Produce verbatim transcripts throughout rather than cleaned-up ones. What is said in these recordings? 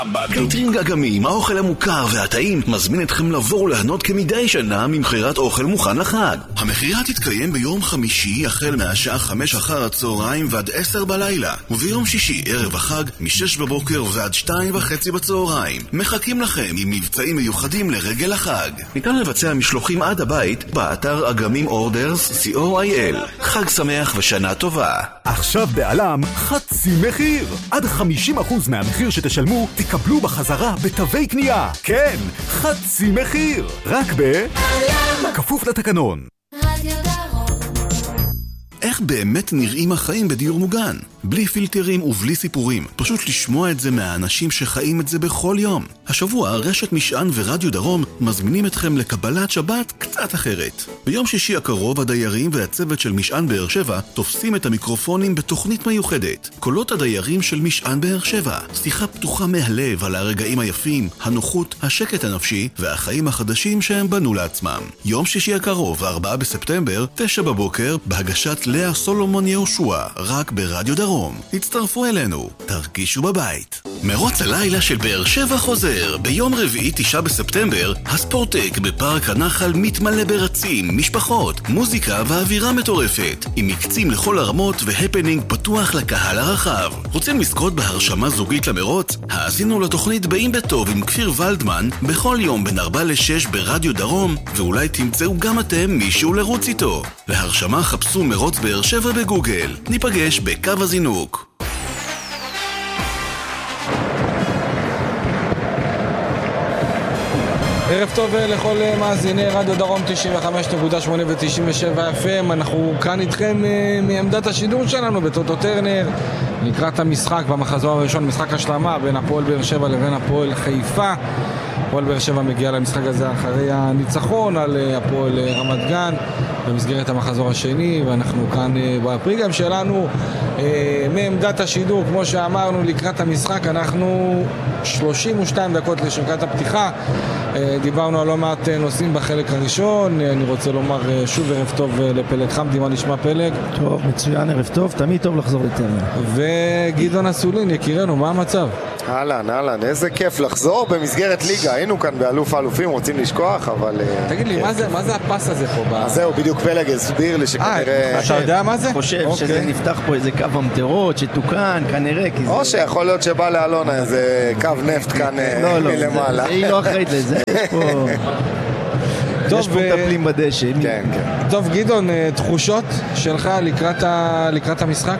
קייטרינג אגמים, האוכל המוכר והטעים, מזמין אתכם לבוא ולהנות כמדי שנה ממחירת אוכל מוכן לחג. המחירה תתקיים ביום חמישי החל מהשעה חמש אחר הצהריים ועד עשר בלילה, וביום שישי ערב החג משש בבוקר ועד שתיים וחצי בצהריים. מחכים לכם עם מבצעים מיוחדים לרגל החג. ניתן לבצע משלוחים עד הבית באתר אגמים אורדרס סי או איי אל. חג שמח ושנה טובה. עכשיו בעלם חצי מחיר, עד חמישים אחוז מהמחיר שתשלמו תקבלו בחזרה בתווי קנייה. כן, חצי מחיר, רק בעלם, כפוף לתקנון. איך באמת נראים החיים בדיור מוגן? בלי פילטרים ובלי סיפורים. פשוט לשמוע את זה מהאנשים שחיים את זה בכל יום. השבוע רשת משען ורדיו דרום מזמינים אתכם לקבלת שבת קצת אחרת. ביום שישי הקרוב הדיירים והצוות של משען באר שבע תופסים את המיקרופונים בתוכנית מיוחדת. קולות הדיירים של משען באר שבע. שיחה פתוחה מהלב על הרגעים היפים, הנוחות, השקט הנפשי והחיים החדשים שהם בנו לעצמם. יום שישי הקרוב, ארבעה בספטמבר, תשע בבוקר, בהגשת לאה סולומון יהושע, רק ברדיו דרום. הצטרפו אלינו, תרגישו בבית. מרוץ הלילה של באר שבע חוזר. ביום רביעי תשעה בספטמבר, הספורטק בפארק הנחל מתמלא ברצים, משפחות, מוזיקה ואווירה מטורפת, עם מקצים לכל הרמות והפנינג פתוח לקהל הרחב. רוצים לזכות בהרשמה זוגית למרוץ? האזינו לתוכנית באים בטוב עם כפיר ולדמן בכל יום בין ארבע לשש ברדיו דרום, ואולי תמצאו גם אתם מישהו לרוץ איתו. להרשמה חפשו מרוץ באר שבע בגוגל. ניפגש בקו הזינוק. ערב טוב לכל מאזיני רדיו דרום תשעים וחמש נקודה שמונה ו-תשעים ושבע אף אם. אנחנו כאן איתכם מעמדת השידור שלנו בטוטו טרנר לקראת המשחק במחזור הראשון, משחק השלמה בין הפועל באר שבע לבין הפועל חיפה. הפועל באר שבע מגיע למשחק הזה אחרי הניצחון על הפועל רמת גן במסגרת המחזור השני, ואנחנו כאן בפריגם שלנו מעמדת השידור, כמו שאמרנו, לקראת המשחק. אנחנו שלושים ושתיים דקות לשריקת הפתיחה. דיברנו על לא מעט נושאים בחלק הראשון. אני רוצה לומר שוב ערב טוב לפלג חמדי. מה נשמע פלג? טוב, מצוין, ערב טוב, תמיד טוב לחזור לטרנר. וגדעון אסולין, יקירנו, מה המצב? אהלן, אהלן, איזה כיף לחזור במסגרת ליגה. היינו כאן באלוף האלופים, רוצים לשכוח, אבל... תגיד לי, מה זה, מה זה הפס הזה פה? אז זהו, בדיוק פלג הסביר לי שכנראה... אתה יודע מה זה? אני חושב שזה נפתח פה איזה קו המטרות שתוקן, כנראה, כי זה... או שיכול להיות שבא לאלונה איזה קו נפט כאן מלמעלה. היא לא אחראית לזה, יש פה... יש פה מטפלים בדשא. כן, כן. טוב, גדעון, תחושות שלך לקראת המשחק?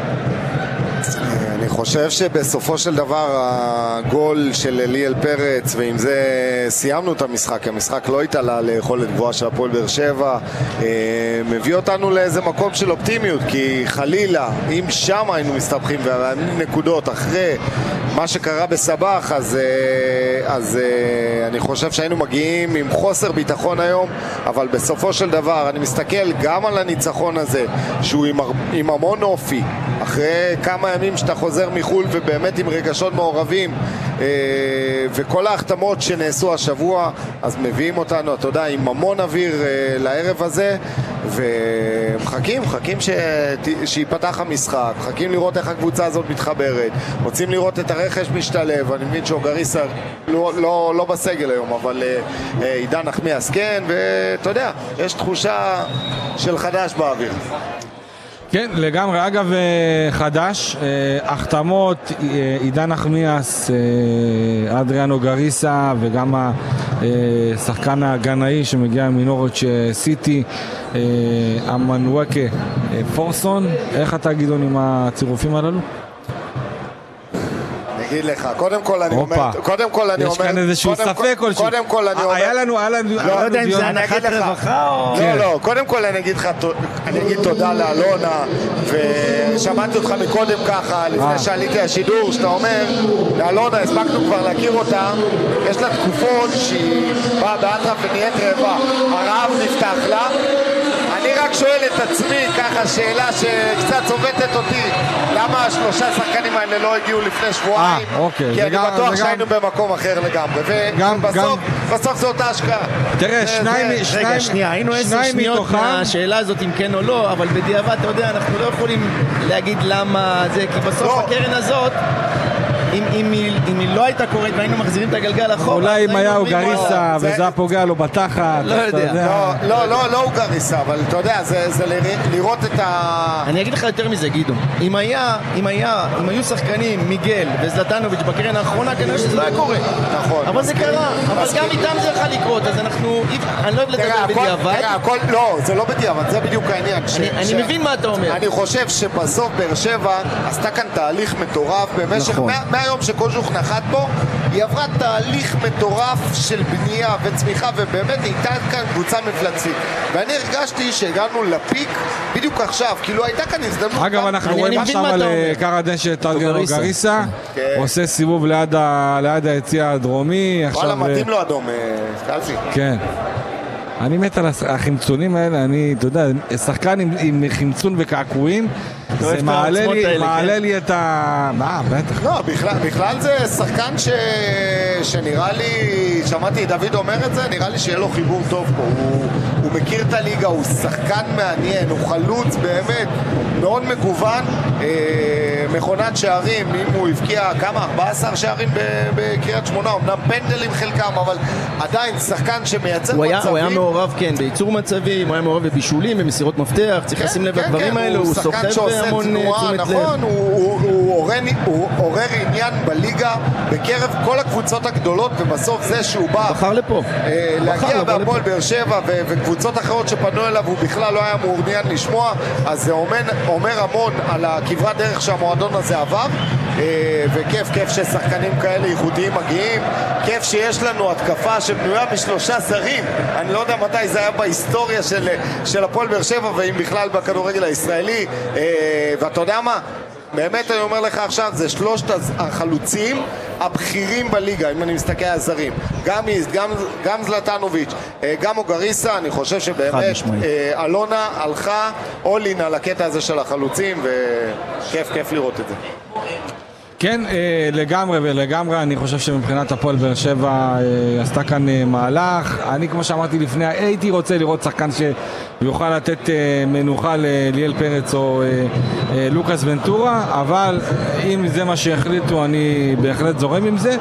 אני חושב שבסופו של דבר הגול של אליאל פרץ, ועם זה סיימנו את המשחק, המשחק לא התעלה ליכולת גבוהה של הפועל באר שבע, מביא אותנו לאיזה מקום של אופטימיות, כי חלילה, אם שם היינו מסתבכים והנקודות אחרי מה שקרה בסבח, אז, אז אני חושב שהיינו מגיעים עם חוסר ביטחון היום, אבל בסופו של דבר אני מסתכל גם על הניצחון הזה, שהוא עם, עם המון אופי, אחרי כמה ימים שאתה חוזר מחול ובאמת עם רגשות מעורבים, וכל ההחתמות שנעשו השבוע, אז מביאים אותנו, אתה יודע, עם המון אוויר לערב הזה, ומחכים, מחכים ש... שיפתח המשחק, מחכים לראות איך הקבוצה הזאת מתחברת, רוצים לראות את הרכש משתלב. אני מבין שאוגריסה לא, לא, לא בסגל היום, אבל עידן נחמיאס כן, ואתה יודע, יש תחושה של חדש באוויר. כן, לגמרי. אגב, חדש, החתמות, עידן נחמיאס, אדריאן אוגריסה, וגם השחקן הגנאי שמגיע מנוריץ' סיטי, אמנואקה פורסון. איך אתה, גדעון, עם הצירופים הללו? אגיד לך, קודם כל אני אומר, קודם כל אני אומר, יש כאן איזשהו ספק כלשהו. קודם כל אני אומר, היה לנו, היה לנו, לא יודע אם זה הנחת רווחה או... לא, לא, קודם כל אני אגיד לך, אני אגיד תודה לאלונה, ושמעתי אותך מקודם ככה, לפני שעליתי השידור, שאתה אומר, לאלונה, הספקנו כבר להכיר אותה, יש לה תקופות שהיא באה באטרף ונהיית רעבה, הרעב נפתח לה, אני רק שואל את עצמי ככה שאלה שקצת צובטת אותי, למה השלושה שחקנים האלה לא הגיעו לפני שבועיים? כי אני בטוח שהיינו במקום אחר לגמרי, ובסוף זו אותה השקעה. תראה, שניים רגע, שנייה, היינו עשר שניות מהשאלה הזאת אם כן או לא, אבל בדיעבד, אתה יודע, אנחנו לא יכולים להגיד למה זה, כי בסוף הקרן הזאת, אם היא אם היא לא הייתה קורית והיינו מחזירים את הגלגל אחורה, אולי אם היה אוגריסה וזה היה פוגע לו בתחת. לא יודע. לא, לא, לא אוגריסה, אבל אתה יודע, זה לראות את ה... אני אגיד לך יותר מזה, גידו. אם היה, אם היה, אם היו שחקנים, מיגל וזלטנוביץ' בקרן האחרונה, כנראה שזה לא היה קורה. נכון. אבל זה קרה. אבל גם איתם זה יכול לקרות, אז אנחנו... אני לא אוהב לדבר בדיעבד. תראה, הכל... לא, זה לא בדיעבד, זה בדיוק העניין. אני מבין מה אתה אומר. אני חושב שבסוף באר שבע עשתה כאן תהליך מטורף במשך... מהיום שקוז'וך נחת פה, היא עברה תהליך מטורף של בנייה וצמיחה, ובאמת הייתה כאן קבוצה מפלצית. ואני הרגשתי שהגענו לפיק בדיוק עכשיו, כאילו הייתה כאן הזדמנות. אגב, אנחנו רואים עכשיו על קר הדשא את אוגריסה, עושה סיבוב ליד היציע הדרומי. וואלה, מתאים לו אדום, קלפי. כן. אני מת על החמצונים האלה, אני, אתה יודע, שחקן עם, עם חמצון וקעקועים, זה מעלה לי, האלה, מעלה כן? לי את ה... מה, בטח. לא, בכלל, בכלל זה שחקן ש... שנראה לי, שמעתי דוד אומר את זה, נראה לי שיהיה לו חיבור טוב פה, הוא, הוא מכיר את הליגה, הוא שחקן מעניין, הוא חלוץ באמת, מאוד מגוון, אה, מכונת שערים, אם הוא הבקיע כמה, ארבעה עשר שערים בקריית שמונה, אמנם פנדלים חלקם, אבל עדיין שחקן שמייצר הוא מצבים. היה, הוא היה מעורב, כן, בייצור מצבים, הוא היה מעורב בבישולים, במסירות מפתח, צריך לשים לב לדברים האלו, הוא סוחב בהמון תשומת לב. נכון, הוא עורר עניין בליגה בקרב כל הקבוצות הגדולות, ובסוף זה שהוא בא בחר לפה להגיע בהפועל באר שבע וקבוצות אחרות שפנו אליו הוא בכלל לא היה מעוניין לשמוע, אז זה אומר המון על הכברת דרך שהמועדון הזה עבר, וכיף, כיף ששחקנים כאלה איכותיים מגיעים, כיף שיש לנו התקפה שבנויה משלושה זרים, אני לא יודע מתי זה היה בהיסטוריה של, של הפועל באר שבע ואם בכלל בכדורגל הישראלי, ואתה יודע מה? באמת אני אומר לך עכשיו, זה שלושת החלוצים הבכירים בליגה, אם אני מסתכל על הזרים, גם איסט, גם, גם זלטנוביץ', גם אוגריסה, אני חושב שבאמת אלונה הלכה אולין על הקטע הזה של החלוצים, וכיף, כיף לראות את זה. כן, לגמרי ולגמרי, אני חושב שמבחינת הפועל באר שבע עשתה כאן מהלך. אני, כמו שאמרתי לפני, הייתי רוצה לראות שחקן שיוכל לתת מנוחה לליאל פרץ או לוקאס ונטורה, אבל אם זה מה שהחליטו, אני בהחלט זורם עם זה.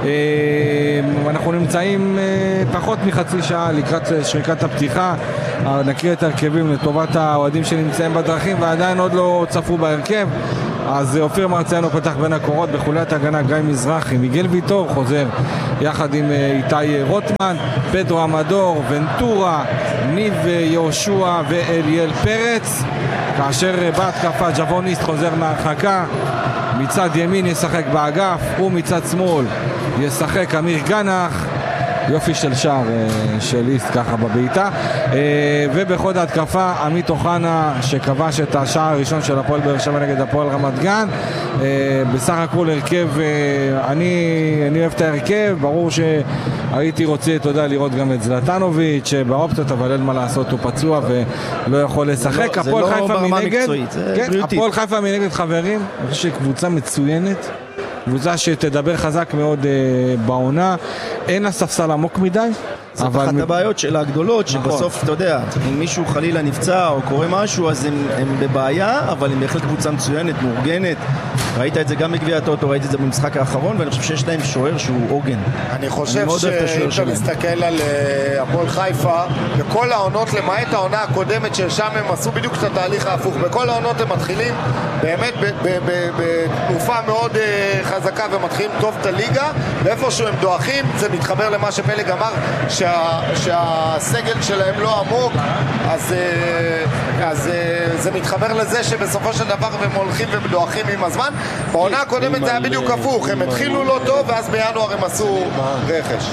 אנחנו נמצאים פחות מחצי שעה לקראת שריקת הפתיחה, נקריא את הרכבים לטובת האוהדים שנמצאים בדרכים ועדיין עוד לא צפו בהרכב. אז אופיר מרציאנו פתח בין הקורות בחוליית הגנה, גיא מזרחי, מיגל ויטור חוזר יחד עם איתי רוטמן, פדרו המדור, ונטורה, ניב יהושע ואליאל פרץ, כאשר בהתקפה ג'בוניסט חוזר מהרחקה, מצד ימין ישחק באגף ומצד שמאל ישחק אמיר גנח, יופי של שער של איסט ככה בביתה, ובחוד ההתקפה עמית אוחנה שכבש את השער הראשון של הפועל באר שבע נגד הפועל רמת גן. בסך הכל הרכב, אני, אני אוהב את ההרכב, ברור שהייתי רוצה תודה לראות גם את זלטנוביץ' באופציות, אבל אין מה לעשות, הוא פצוע ולא יכול לשחק. הפועל חיפה מנגד, הפועל חיפה מנגד חברים, אני חושב שקבוצה מצוינת, קבוצה שתדבר חזק מאוד uh, בעונה, אין הספסל עמוק מדי. זאת אבל אחת מ... הבעיות שלה הגדולות, שבסוף, נכון. אתה יודע, אם מישהו חלילה נפצע או קורה משהו, אז הם, הם בבעיה, אבל הם בהחלט קבוצה מצוינת, מאורגנת. ראית את זה גם בגביע הטוטו, ראית את זה במשחק האחרון, ואני חושב שיש להם שוער שהוא עוגן. אני חושב שאם אתה מסתכל על הפועל חיפה, בכל העונות, למעט העונה הקודמת ששם הם עשו בדיוק את התהליך ההפוך, בכל העונות הם מתחילים באמת בתנופה מאוד חזקה ומתחילים טוב את הליגה, ואיפשהו הם דואחים, זה מתחבר למה שפלג אמר, שה, שהסגל שלהם לא עמוק, אז, אז זה מתחבר לזה שבסופו של דבר הם הולכים ומדואחים עם הזמן. בעונה הקודמת זה היה בדיוק הפוך, הם התחילו לא טוב ואז בינואר הם עשו רכש.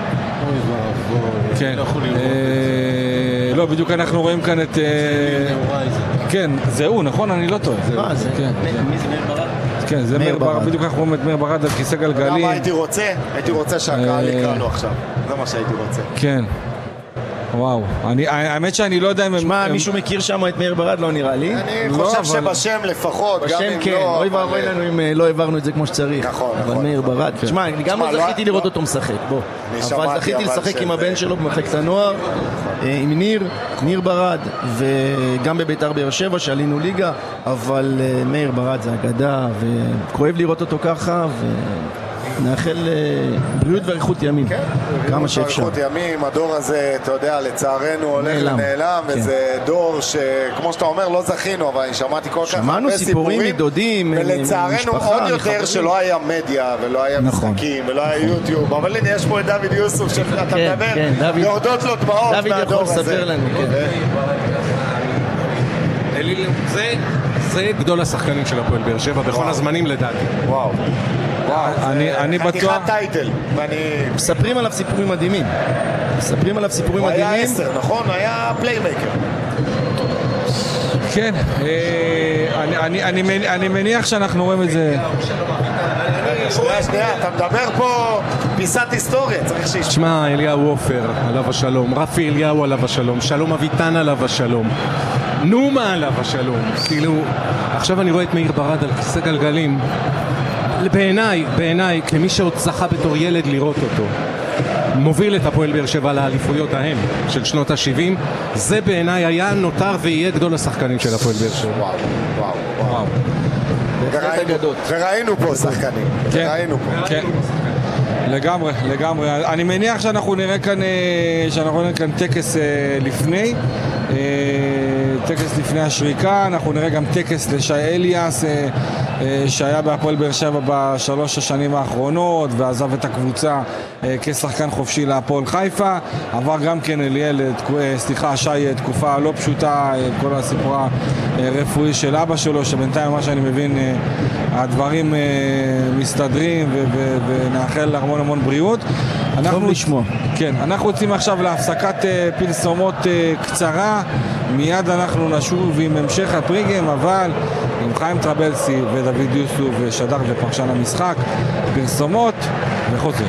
כן, לא, בדיוק אנחנו רואים כאן את... כן, זה הוא, נכון? אני לא טועה. מה זה? מי זה מאיר ברד? כן, זה מאיר ברד, בדיוק אנחנו רואים את מאיר ברד על כיסא גלגלים. למה הייתי רוצה? הייתי רוצה שהקהל יקרא לו עכשיו, זה מה שהייתי רוצה. כן. וואו, אני, האמת שאני לא יודע אם... שמע, מישהו מכיר שם את מאיר ברד? לא נראה לי. אני חושב שבשם לפחות, גם אם לא... בשם כן, אוי ואבוי לנו אם לא העברנו את זה כמו שצריך. נכון, נכון. אבל מאיר ברד, שמע, אני גם לא זכיתי לראות אותו משחק, בוא. אבל זכיתי לשחק עם הבן שלו במחלקת הנוער, עם ניר, ניר ברד, וגם בביתר באר שבע שעלינו ליגה, אבל מאיר ברד זה אגדה, וכואב לראות אותו ככה, ו... נאחל בריאות ואריכות ימים, כמה שאפשר. בריאות ימים, הדור הזה, אתה יודע, לצערנו הולך לנעלם, וזה דור שכמו שאתה אומר, לא זכינו, אבל אני שמעתי כל כך הרבה סיפורים. שמענו סיפורים מדודים, ולצערנו עוד יותר שלא היה מדיה, ולא היה משחקים, ולא היה יוטיוב, אבל הנה יש פה את דוד יוסוף, שאתה מדבר, להודות לו דמעות מהדור הזה. דוד יכול לספר לנו, כן. זה גדול השחקנים של הפועל באר שבע בכל הזמנים לדעתי. וואו. אני בטוח... חתיכת טייטל. מספרים עליו סיפורים מדהימים. מספרים עליו סיפורים מדהימים. הוא היה עשר, נכון? היה פליימייקר. כן. אני מניח שאנחנו רואים את זה... שנייה, שנייה, אתה מדבר פה פיסת היסטוריה, צריך שישמע. תשמע, אליהו עופר עליו השלום, רפי אליהו עליו השלום, שלום אביטן עליו השלום, נומה עליו השלום. כאילו, עכשיו אני רואה את מאיר ברד על כיסא גלגלים. בעיניי, בעיניי, כמי שעוד זכה בתור ילד לראות אותו, מוביל את הפועל באר שבע לאליפויות ההם של שנות ה-שבעים, זה בעיניי היה נותר ויהיה גדול השחקנים של הפועל באר שבע. וואו, וואו, וואו. וראינו פה שחקנים, וראינו פה. כן, לגמרי, לגמרי. אני מניח שאנחנו נראה כאן, שאנחנו נראה כאן טקס לפני, טקס לפני השריקה, אנחנו נראה גם טקס לשי אליאס, שהיה בהפועל באר שבע בשלוש השנים האחרונות, ועזב את הקבוצה כשחקן חופשי להפועל חיפה, עבר גם כן אליאל, סליחה, שי, תקופה לא פשוטה, כל הסיפור הרפואי של אבא שלו, שבינתיים מה שאני מבין, הדברים מסתדרים, ונאחל המון המון בריאות. טוב לשמוע. כן, אנחנו יוצאים עכשיו להפסקת פרסומות קצרה, מיד אנחנו נשוב עם המשך הפריגם, אבל עם חיים טרבלסי ודוד יוסוף ושדר ופרשן המשחק, פרסומות וחוזר.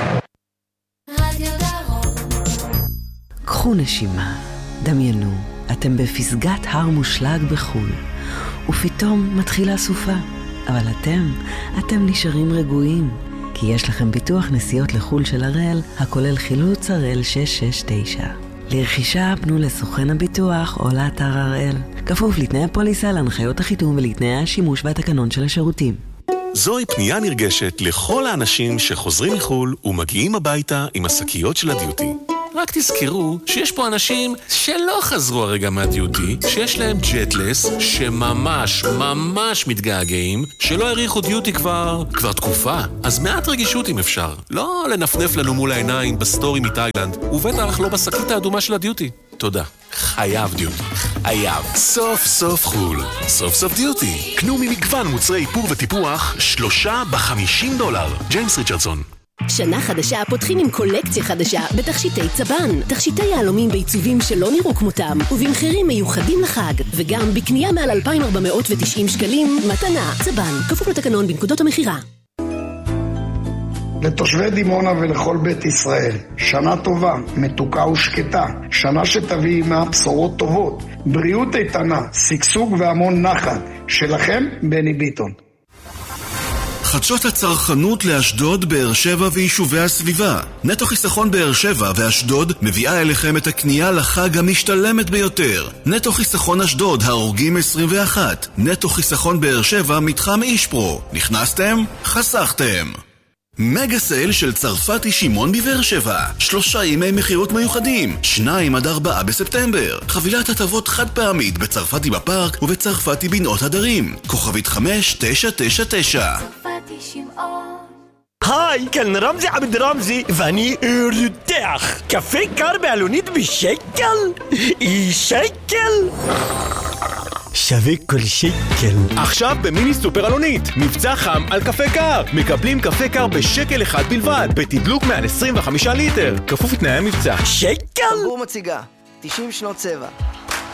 קחו נשימה, דמיינו, אתם בפסגת הר מושלג בחול, ופתאום מתחילה סופה, אבל אתם, אתם נשארים רגועים, כי יש לכם ביטוח נסיעות לחול של הראל, הכולל חילוץ הראל שש שש תשע. לרכישה פנו לסוכן הביטוח או לאתר הראל. כפוף לתנאי הפוליסה, להנחיות החיתום ולתנאי השימוש והתקנון של השירותים. זוהי פנייה נרגשת לכל האנשים שחוזרים מחול ומגיעים הביתה עם השקיות של הדיוטי. רק תזכרו שיש פה אנשים שלא חזרו הרגע מהדיוטי, שיש להם ג'טלס, שממש ממש מתגעגעים, שלא העריכו דיוטי כבר, כבר תקופה. אז מעט רגישות אם אפשר. לא לנפנף לנו מול העיניים בסטורי מתאילנד, ובטח לא בשקית האדומה של הדיוטי. תודה. חייב דיוטי. חייב. סוף סוף חול. סוף סוף דיוטי. קנו ממגוון מוצרי איפור וטיפוח, שלושה בחמישים דולר. ג'יימס ריצ'רדסון. שנה חדשה פותחים עם קולקציה חדשה בתכשיטי צבן. תכשיטי יהלומים בעיצובים שלא נראו כמותם, ובמחירים מיוחדים לחג, וגם בקנייה מעל אלפיים ארבע מאות ותשעים שקלים, מתנה. צבן, כפוף לתקנון בנקודות המחירה. לתושבי דימונה ולכל בית ישראל, שנה טובה, מתוקה ושקטה, שנה שתביא עימה בשורות טובות, בריאות איתנה, שגשוג והמון נחת. שלכם, בני ביטון. חדשות הצרכנות לאשדוד, באר שבע ויישובי הסביבה. נטו חיסכון באר שבע ואשדוד מביאה אליכם את הקנייה לחג המשתלמת ביותר. נטו חיסכון אשדוד, הרוגים עשרים ואחת. נטו חיסכון באר שבע, מתחם אישפרו. נכנסתם? חסכתם. מגה סייל של צרפתי שמעון בבאר שבע. שלושה ימי מחירות מיוחדים, שניים עד ארבעה בספטמבר. חבילת הטבות חד פעמית בצרפתי בפארק ובצרפתי בנאות הדרים. כוכבית חמש תשע תשע תשע. צרפתי שמעון. היי, כאן רמזי עבד רמזי, ואני רותח. קפה קר בעלונית בשקל? שקל? שווה כל שקל. עכשיו במיני סופר אלונית, מבצע חם על קפה קר. מקבלים קפה קר בשקל אחד בלבד, בתדלוק מעל עשרים וחמישה ליטר. כפוף לתנאי המבצע. שקל? טמבור מציגה, תשעים שנות צבע.